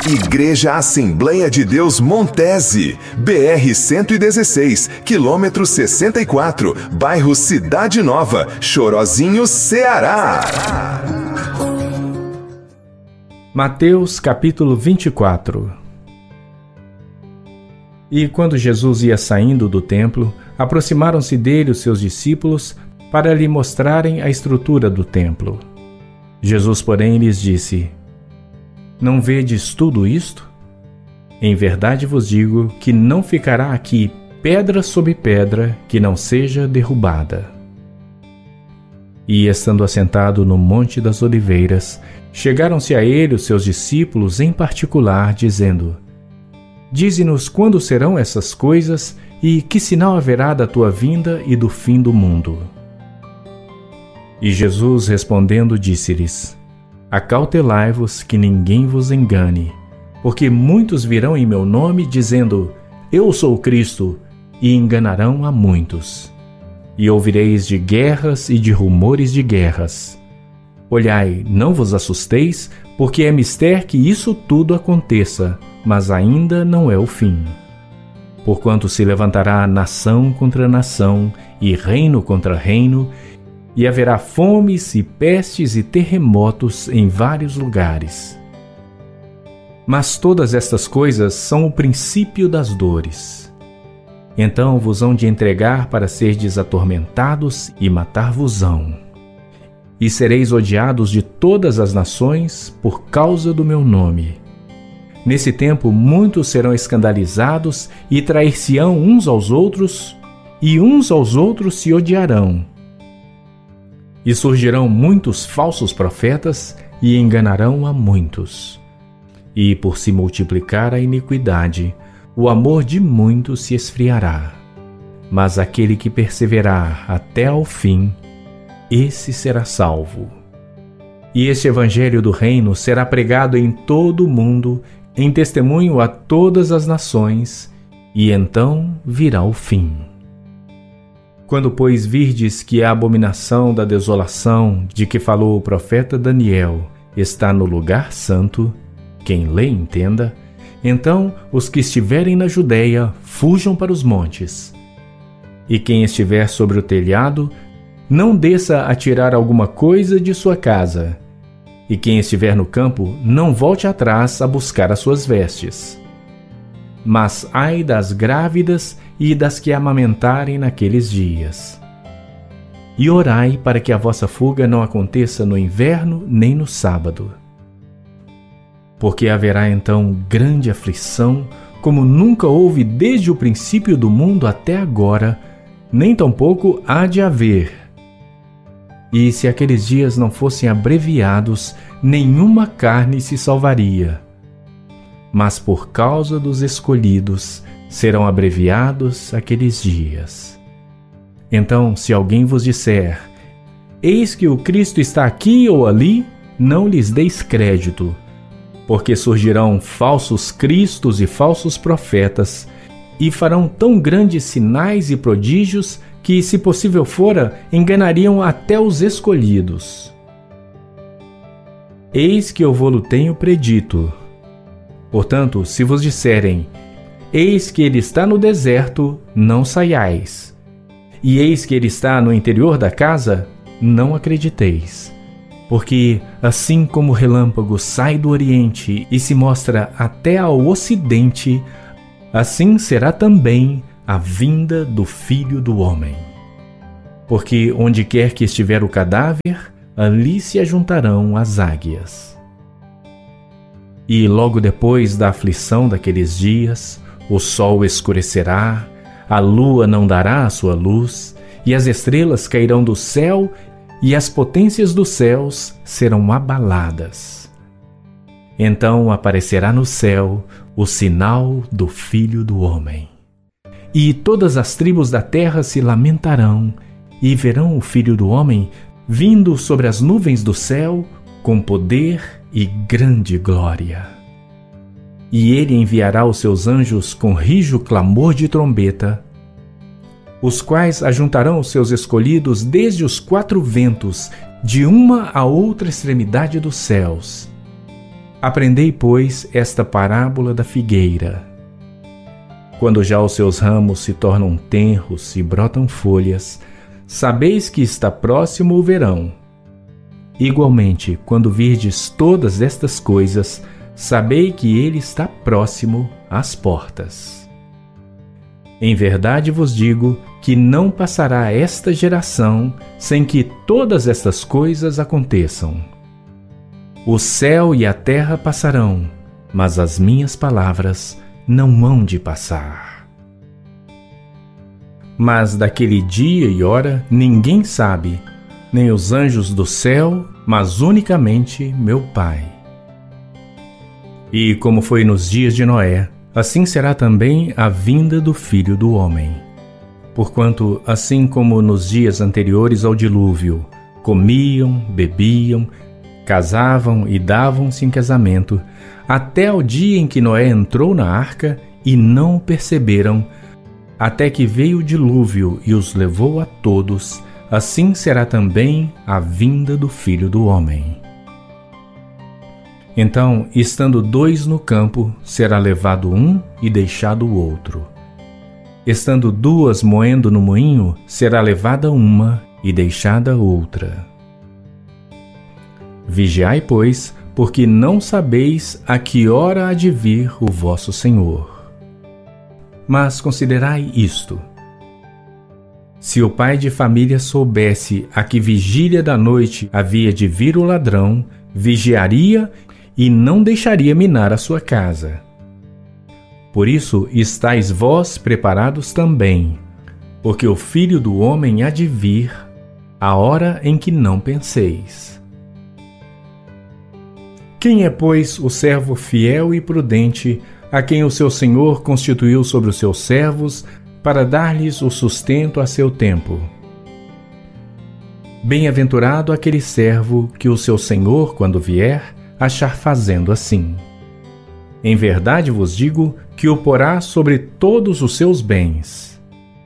Igreja Assembleia de Deus Montese, BR-116, quilômetro 64, bairro Cidade Nova, Chorozinho, Ceará. Mateus capítulo 24. E quando Jesus ia saindo do templo, aproximaram-se dele os seus discípulos para lhe mostrarem a estrutura do templo. Jesus, porém, lhes disse: Não vedes tudo isto? Em verdade vos digo que não ficará aqui pedra sobre pedra que não seja derrubada. E estando assentado no Monte das Oliveiras, chegaram-se a ele os seus discípulos em particular, dizendo: Dize-nos quando serão essas coisas e que sinal haverá da tua vinda e do fim do mundo. E Jesus respondendo disse-lhes: Acautelai-vos que ninguém vos engane, porque muitos virão em meu nome dizendo: Eu sou o Cristo, e enganarão a muitos. E ouvireis de guerras e de rumores de guerras. Olhai, não vos assusteis, porque é mister que isso tudo aconteça, mas ainda não é o fim. Porquanto se levantará nação contra nação, e reino contra reino, e haverá fomes e pestes e terremotos em vários lugares. Mas todas estas coisas são o princípio das dores. Então vos hão de entregar para serdes atormentados e matar-vos-ão. E sereis odiados de todas as nações por causa do meu nome. Nesse tempo muitos serão escandalizados e trair-se-ão uns aos outros, e uns aos outros se odiarão. E surgirão muitos falsos profetas e enganarão a muitos. E por se multiplicar a iniquidade, o amor de muitos se esfriará. Mas aquele que perseverar até ao fim, esse será salvo. E este evangelho do reino será pregado em todo o mundo, em testemunho a todas as nações, e então virá o fim. Quando, pois, virdes que a abominação da desolação de que falou o profeta Daniel está no lugar santo, quem lê entenda, então os que estiverem na Judeia fujam para os montes. E quem estiver sobre o telhado, não desça a tirar alguma coisa de sua casa. E quem estiver no campo, não volte atrás a buscar as suas vestes. Mas ai das grávidas e das que amamentarem naqueles dias. E orai para que a vossa fuga não aconteça no inverno nem no sábado. Porque haverá então grande aflição, como nunca houve desde o princípio do mundo até agora, nem tampouco há de haver. E se aqueles dias não fossem abreviados, nenhuma carne se salvaria. Mas por causa dos escolhidos, serão abreviados aqueles dias. Então, se alguém vos disser: Eis que o Cristo está aqui ou ali, não lhes deis crédito, porque surgirão falsos cristos e falsos profetas, e farão tão grandes sinais e prodígios que, se possível fora, enganariam até os escolhidos. Eis que eu vô-lo tenho predito. Portanto, se vos disserem: Eis que ele está no deserto, não saiais. E eis que ele está no interior da casa, não acrediteis. Porque, assim como o relâmpago sai do oriente e se mostra até ao ocidente, assim será também a vinda do Filho do Homem. Porque onde quer que estiver o cadáver, ali se ajuntarão as águias. E logo depois da aflição daqueles dias, o sol escurecerá, a lua não dará a sua luz, e as estrelas cairão do céu, e as potências dos céus serão abaladas. Então aparecerá no céu o sinal do Filho do Homem. E todas as tribos da terra se lamentarão, e verão o Filho do Homem vindo sobre as nuvens do céu com poder e grande glória. E ele enviará os seus anjos com rijo clamor de trombeta, os quais ajuntarão os seus escolhidos desde os 4 ventos, de uma a outra extremidade dos céus. Aprendei, pois, esta parábola da figueira. Quando já os seus ramos se tornam tenros e brotam folhas, sabeis que está próximo o verão. Igualmente, quando virdes todas estas coisas, sabei que ele está próximo às portas. Em verdade vos digo que não passará esta geração sem que todas estas coisas aconteçam. O céu e a terra passarão, mas as minhas palavras não hão de passar. Mas daquele dia e hora ninguém sabe, nem os anjos do céu, mas unicamente meu Pai. E como foi nos dias de Noé, assim será também a vinda do Filho do Homem. Porquanto, assim como nos dias anteriores ao dilúvio, comiam, bebiam, casavam e davam-se em casamento, até ao dia em que Noé entrou na arca e não o perceberam, até que veio o dilúvio e os levou a todos, assim será também a vinda do Filho do Homem. Então, estando dois no campo, será levado um e deixado o outro. Estando duas moendo no moinho, será levada uma e deixada outra. Vigiai, pois, porque não sabeis a que hora há de vir o vosso Senhor. Mas considerai isto: se o pai de família soubesse a que vigília da noite havia de vir o ladrão, vigiaria e não deixaria minar a sua casa. Por isso estáis vós preparados também, porque o Filho do Homem há de vir, a hora em que não penseis. Quem é, pois, o servo fiel e prudente, a quem o seu Senhor constituiu sobre os seus servos, para dar-lhes o sustento a seu tempo? Bem-aventurado aquele servo que o seu Senhor, quando vier, achar fazendo assim. Em verdade vos digo que o porá sobre todos os seus bens.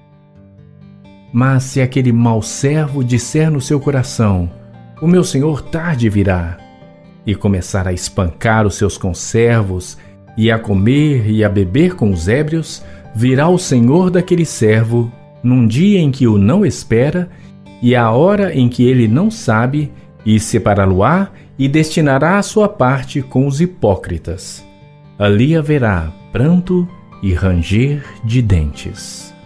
Mas se aquele mau servo disser no seu coração: o meu senhor tarde virá, e começar a espancar os seus conservos, e a comer e a beber com os ébrios, virá o senhor daquele servo, num dia em que o não espera, e à hora em que ele não sabe, e separá-lo-á, e destinará a sua parte com os hipócritas. Ali haverá pranto e ranger de dentes.